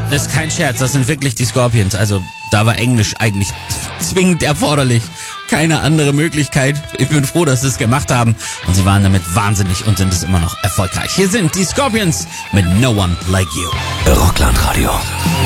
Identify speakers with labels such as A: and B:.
A: Das ist kein Scherz, das sind wirklich die Scorpions. Also da war Englisch eigentlich zwingend erforderlich. Keine andere Möglichkeit. Ich bin froh, dass sie es gemacht haben. Und sie waren damit wahnsinnig und sind es immer noch erfolgreich. Hier sind die Scorpions mit No One Like You.
B: Rockland Radio.